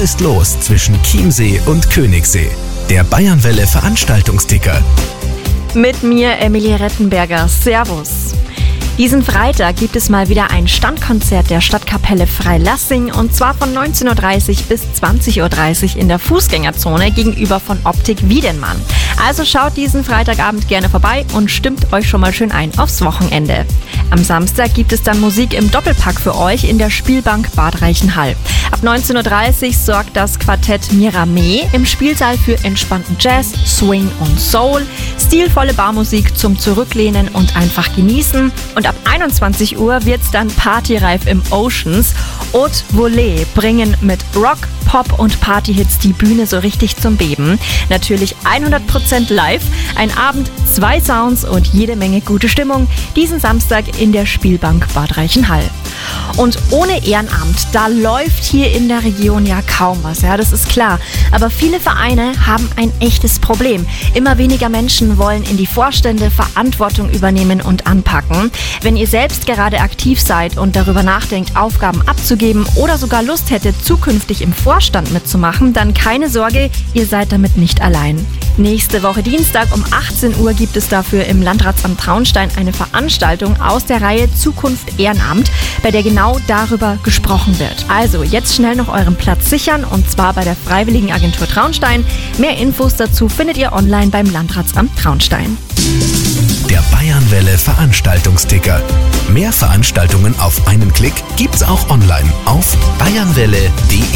ist los zwischen Chiemsee und Königssee? Der Bayernwelle Veranstaltungsticker. Mit mir Emilie Rettenberger. Servus. Diesen Freitag gibt es mal wieder ein Standkonzert der Stadtkapelle Freilassing und zwar von 19.30 Uhr bis 20.30 Uhr in der Fußgängerzone gegenüber von Optik Wiedenmann. Also schaut diesen Freitagabend gerne vorbei und stimmt euch schon mal schön ein aufs Wochenende. Am Samstag gibt es dann Musik im Doppelpack für euch in der Spielbank Bad Reichenhall. Ab 19.30 Uhr sorgt das Quartett Mirame im Spielsaal für entspannten Jazz, Swing und Soul, stilvolle Barmusik zum Zurücklehnen und einfach genießen. Und ab 21 Uhr wird's dann partyreif im Oceans. Haute Volée bringen mit Rock, Pop und Partyhits die Bühne so richtig zum Beben. Natürlich 100% live, ein Abend, 2 Sounds und jede Menge gute Stimmung. Diesen Samstag in der Spielbank Bad Reichenhall. Und ohne Ehrenamt, da läuft hier in der Region ja kaum was, ja, das ist klar. Aber viele Vereine haben ein echtes Problem. Immer weniger Menschen wollen in die Vorstände Verantwortung übernehmen und anpacken. Wenn ihr selbst gerade aktiv seid und darüber nachdenkt, Aufgaben abzugeben oder sogar Lust hättet, zukünftig im Vorstand mitzumachen, dann keine Sorge, ihr seid damit nicht allein. Nächste Woche Dienstag um 18 Uhr gibt es dafür im Landratsamt Traunstein eine Veranstaltung aus der Reihe Zukunft Ehrenamt, bei der genau darüber gesprochen wird. Also jetzt schnell noch euren Platz sichern und zwar bei der Freiwilligenagentur Traunstein. Mehr Infos dazu findet ihr online beim Landratsamt Traunstein. Der Bayernwelle Veranstaltungsticker. Mehr Veranstaltungen auf einen Klick gibt's auch online auf bayernwelle.de.